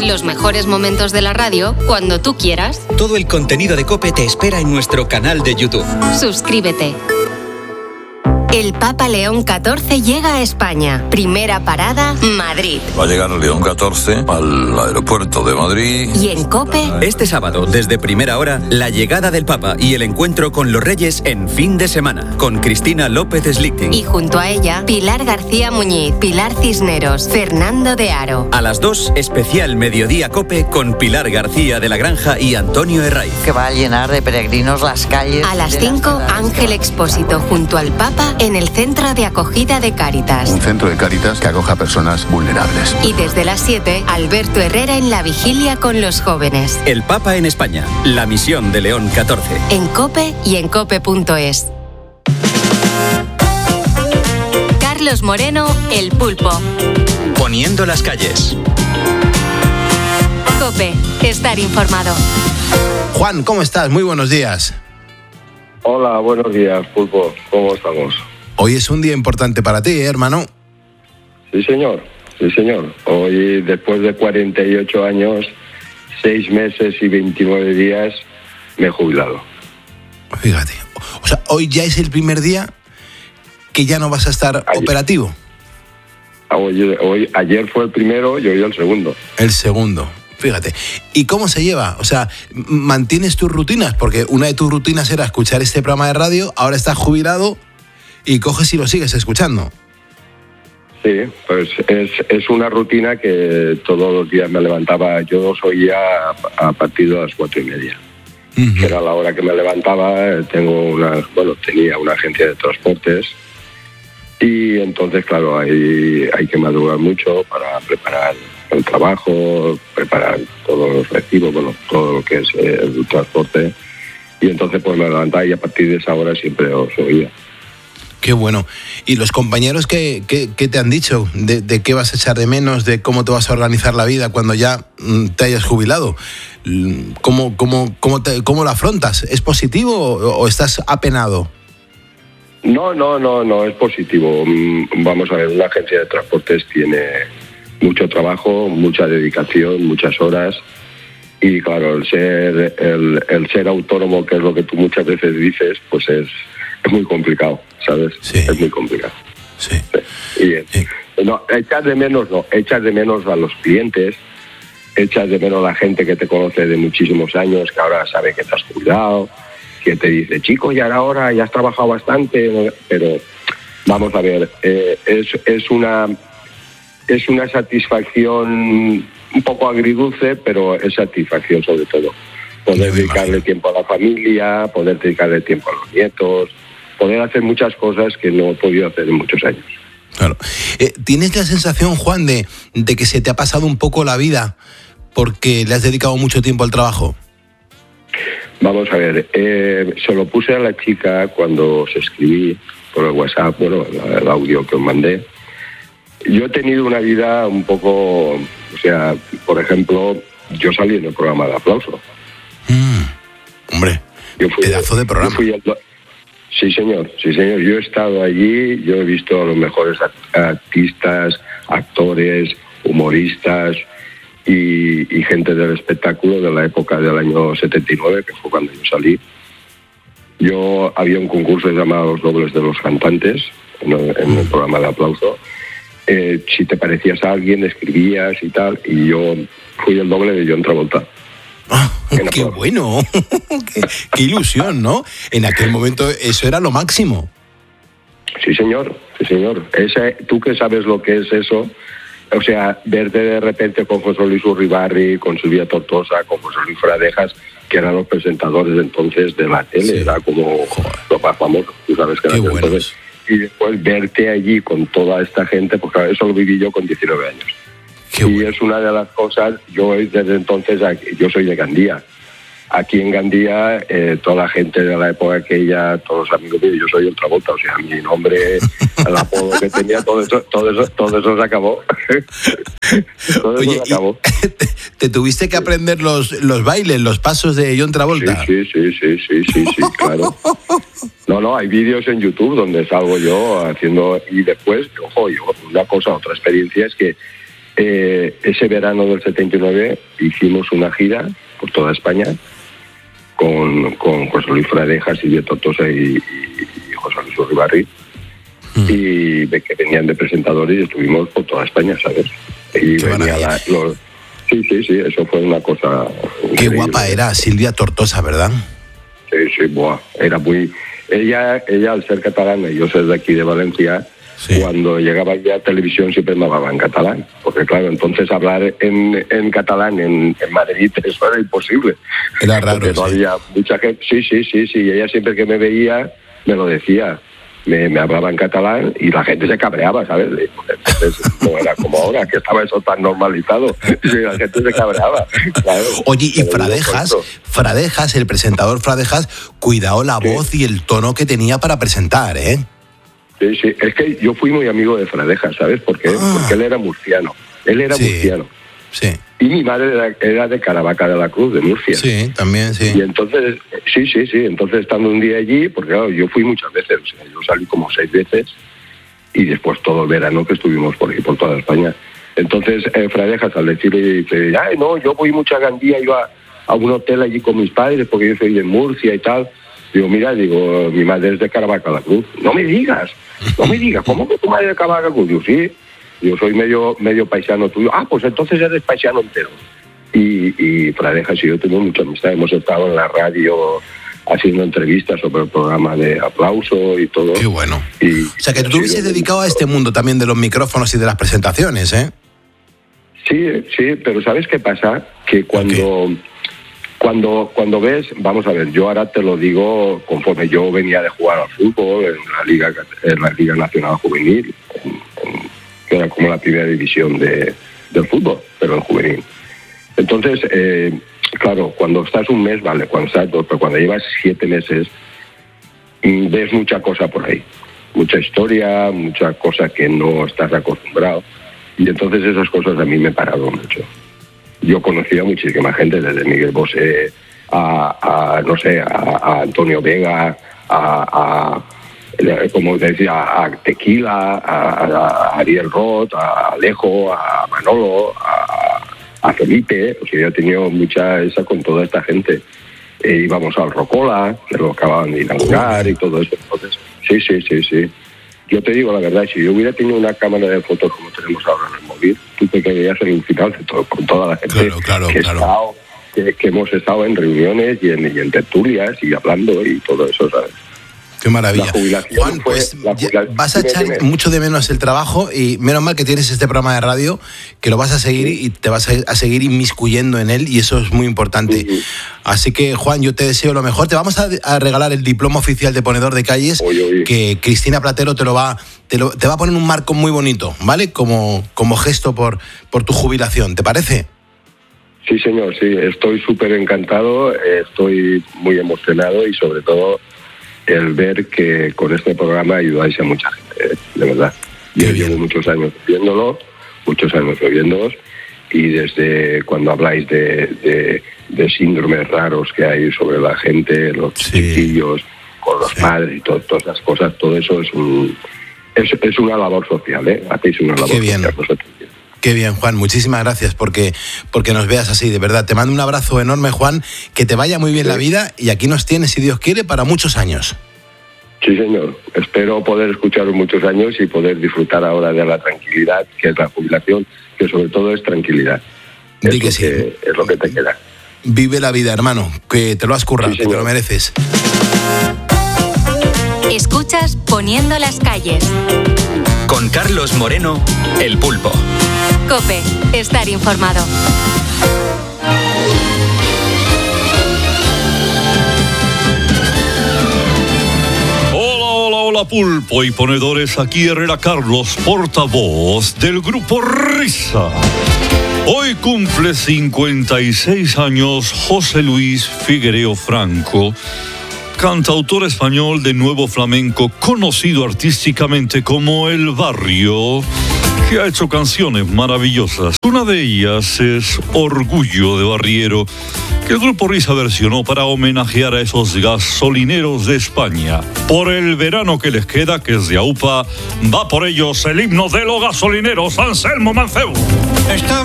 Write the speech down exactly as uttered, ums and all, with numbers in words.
Los mejores momentos de la radio cuando tú quieras. Todo el contenido de COPE te espera en nuestro canal de YouTube. Suscríbete. El Papa León catorce llega a España. Primera parada, Madrid. Va a llegar León catorce al aeropuerto de Madrid. Y en COPE... Este sábado, desde primera hora, la llegada del Papa y el encuentro con los Reyes en fin de semana. Con Cristina López Slichting. Y junto a ella, Pilar García Muñiz, Pilar Cisneros, Fernando de Aro. A las dos, especial Mediodía COPE con Pilar García de la Granja y Antonio Herraiz. Que va a llenar de peregrinos las calles. A las cinco, Ángel Expósito junto al Papa en el Centro de Acogida de Cáritas. Un centro de Cáritas que acoja a personas vulnerables. Y desde las siete, Alberto Herrera en la vigilia con los jóvenes. El Papa en España, la misión de León catorce. En COPE y en cope punto es. Carlos Moreno, El Pulpo. Poniendo las calles. COPE, estar informado. Juan, ¿cómo estás? Muy buenos días. Hola, buenos días, Pulpo. ¿Cómo estamos? Hoy es un día importante para ti, ¿eh, hermano? Sí, señor. Sí, señor. Hoy, después de cuarenta y ocho años, seis meses y veintinueve días, me he jubilado. Fíjate. O sea, hoy ya es el primer día que ya no vas a estar ayer. operativo. Hoy, hoy, ayer fue el primero y hoy el segundo. El segundo. Fíjate. ¿Y cómo se lleva? O sea, ¿mantienes tus rutinas? Porque una de tus rutinas era escuchar este programa de radio, ahora estás jubilado y coges y lo sigues escuchando. Sí, pues es, es una rutina que todos los días me levantaba. Yo los oía a, a partir de las cuatro y media. Uh-huh. Que era la hora que me levantaba. Tengo una, bueno, tenía una agencia de transportes y entonces, claro, hay, hay que madrugar mucho para preparar el trabajo, preparar todos los recibos, bueno, todo lo que es el transporte. Y entonces pues me levantaba y a partir de esa hora siempre os oía. Qué bueno. ¿Y los compañeros qué, qué, qué te han dicho? De, ¿De qué vas a echar de menos? ¿De cómo te vas a organizar la vida cuando ya te hayas jubilado? ¿Cómo, cómo, cómo, te, cómo lo afrontas? ¿Es positivo o, o estás apenado? No, no, no, no, es positivo. Vamos a ver, una agencia de transportes tiene mucho trabajo, mucha dedicación, muchas horas. Y claro, el ser, el, el ser autónomo, que es lo que tú muchas veces dices, pues es, es muy complicado, ¿sabes? Sí. Es muy complicado. Sí. Sí. Y, sí. No, echas de menos, no, echas de menos a los clientes, echas de menos a la gente que te conoce de muchísimos años, que ahora sabe que te has cuidado, que te dice, chico, ya era hora, ya has trabajado bastante, pero vamos a ver, eh, es, es una es una satisfacción un poco agridulce, pero es satisfacción sobre todo. Poder dedicarle tiempo a la familia, poder dedicarle tiempo a los nietos, poder hacer muchas cosas que no he podido hacer en muchos años. Claro. Eh, ¿Tienes la sensación, Juan, de, de que se te ha pasado un poco la vida porque le has dedicado mucho tiempo al trabajo? Vamos a ver, eh, se lo puse a la chica cuando os escribí por el WhatsApp, bueno, el audio que os mandé. Yo he tenido una vida un poco, o sea, por ejemplo, yo salí en el programa de Aplauso. Mm, hombre, yo fui, pedazo de programa. Yo fui el, sí, señor, sí, señor. Yo he estado allí, yo he visto a los mejores artistas, actores, humoristas y, y gente del espectáculo de la época del año setenta y nueve, que fue cuando yo salí. Yo había un concurso llamado Los Dobles de los Cantantes, en el, en el programa de Aplauso. Eh, si te parecías a alguien, escribías y tal, y yo fui el doble de John Travolta. Oh, ¡qué bueno! qué, ¡Qué ilusión!, ¿no? En aquel momento eso era lo máximo. Sí, señor, sí, señor. Ese, tú que sabes lo que es eso, o sea, verte de repente con José Luis Urribarri, con Silvia Tortosa, con José Luis Fradejas, que eran los presentadores entonces de la tele, sí. Era como lo más famoso, tú sabes que era bueno. Entonces. Y después verte allí con toda esta gente, pues claro, eso lo viví yo con diecinueve años. Qué y bueno. Es una de las cosas, yo desde entonces, yo soy de Gandía. Aquí en Gandía, eh, toda la gente de la época aquella, todos los amigos míos, yo soy el Travolta, o sea, mi nombre, el apodo que tenía, todo eso, todo eso, todo eso se acabó. todo Oye, eso se acabó. Te, te tuviste que aprender los, los bailes, los pasos de John Travolta. Sí, sí, sí, sí, sí, sí, sí, claro. No, no, hay vídeos en YouTube donde salgo yo haciendo, y después, ojo, yo, una cosa, otra experiencia es que eh, ese verano del setenta y nueve hicimos una gira por toda España con, con José Luis Fradejas, Silvia Tortosa y, y José Luis Uribarri. Mm. Y de que venían de presentadores y estuvimos por toda España, ¿sabes? Y Qué venía la, los, sí, sí, sí, eso fue una cosa increíble. Qué guapa era Silvia Tortosa, ¿verdad? Sí, sí, buah, era muy... Ella, ella al ser catalana y yo ser de aquí de Valencia, sí. Cuando llegaba ya a televisión siempre me hablaba en catalán, porque claro, entonces hablar en, en catalán en, en Madrid eso era imposible. Era raro, porque no sí. había mucha gente, sí, sí, sí, sí, ella siempre que me veía me lo decía. Me, me hablaba en catalán y la gente se cabreaba, ¿sabes? Entonces no era como ahora, que estaba eso tan normalizado. Y la gente se cabreaba. Claro. Oye, y Fradejas, Fradejas, el presentador Fradejas, cuidado la sí. voz y el tono que tenía para presentar, ¿eh? Sí, sí, es que yo fui muy amigo de Fradejas, ¿sabes? Porque, ah. porque él era murciano. Él era sí. murciano. Sí. Y mi madre era, era de Caravaca de la Cruz, de Murcia. Sí, también, sí. Y entonces, sí, sí, sí. Entonces, estando un día allí, porque claro, yo fui muchas veces, o sea, yo salí como seis veces y después todo el verano que estuvimos por ahí, por toda España. Entonces, eh, Fradejas al decirle, dice, ay, no, yo voy mucho a Gandía, iba a, a un hotel allí con mis padres porque yo soy de Murcia y tal. Digo, mira, digo, mi madre es de Caravaca de la Cruz. No me digas, no me digas, ¿cómo que tu madre es de Caravaca de la Cruz? Digo, sí. Yo soy medio medio paisano tuyo. Ah, pues entonces eres paisano entero. Y, y Fradejas y yo tenemos mucha amistad. Hemos estado en la radio haciendo entrevistas sobre el programa de Aplauso y todo. Qué bueno. Y, o sea, que tú te hubieses dedicado a este mundo también de los micrófonos y de las presentaciones, ¿eh? Sí, sí, pero ¿sabes qué pasa? Que cuando, okay. cuando, cuando ves, vamos a ver, yo ahora te lo digo conforme yo venía de jugar al fútbol en la Liga, en la Liga Nacional Juvenil, en, en, que era como la primera división de, del fútbol, pero en juvenil. Entonces, eh, claro, cuando estás un mes, vale, cuando estás dos, pero cuando llevas siete meses, ves mucha cosa por ahí. Mucha historia, mucha cosa que no estás acostumbrado. Y entonces esas cosas a mí me pararon mucho. Yo conocía a muchísima gente, desde Miguel Bosé a, a no sé, a, a Antonio Vega, a... a como te decía, a Tequila, a, a Ariel Roth, a Alejo, a Manolo, a, a Felipe. O sea, yo he tenido mucha esa con toda esta gente. E íbamos al Rocola, que lo acababan de inaugurar y todo eso. Entonces, sí, sí, sí, sí. Yo te digo la verdad, si yo hubiera tenido una cámara de fotos como tenemos ahora en el móvil, tú te quedarías alucinado de todo, con toda la gente claro, claro, que, claro. Estado, que, que hemos estado en reuniones y en, y en tertulias y hablando y todo eso, ¿sabes? Qué maravilla. Juan, pues vas a echar mucho de menos el trabajo y menos mal que tienes este programa de radio, que lo vas a seguir y te vas a seguir inmiscuyendo en él y eso es muy importante. Uh-huh. Así que, Juan, yo te deseo lo mejor. Te vamos a, a regalar el diploma oficial de ponedor de calles, oye, oye. que Cristina Platero te lo va te, lo, te va a poner un marco muy bonito, ¿vale? Como, como gesto por, por tu jubilación, ¿te parece? Sí, señor, sí. Estoy súper encantado, estoy muy emocionado y sobre todo el ver que con este programa ayudáis a mucha gente, de verdad. Yo llevo muchos años viéndolo, muchos años oyéndolos, y desde cuando habláis de, de, de síndromes raros que hay sobre la gente, los sí. chiquillos, con los sí. padres y to, todas esas cosas, todo eso es un es, es una labor social, ¿eh? Hacéis una labor Qué bien. social vosotros. Qué bien, Juan, muchísimas gracias porque, porque nos veas así, de verdad. Te mando un abrazo enorme, Juan, que te vaya muy bien sí. la vida y aquí nos tienes, si Dios quiere, para muchos años. Sí, señor. Espero poder escucharos muchos años y poder disfrutar ahora de la tranquilidad, que es la jubilación, que sobre todo es tranquilidad. Di que sí. Que es lo que te queda. Vive la vida, hermano, que te lo has currado, sí, que te lo mereces. Escuchas Poniendo las calles. Con Carlos Moreno, El Pulpo. COPE, estar informado. Hola, hola, hola, Pulpo y ponedores. Aquí Herrera Carlos, portavoz del Grupo Risa. Hoy cumple cincuenta y seis años José Luis Figuereo Franco, cantautor español de nuevo flamenco, conocido artísticamente como El Barrio, que ha hecho canciones maravillosas. Una de ellas es Orgullo de Barriero, que el Grupo Risa versionó para homenajear a esos gasolineros de España. Por el verano que les queda, que es de AUPA, va por ellos el himno de los gasolineros, Anselmo Mancebo. Está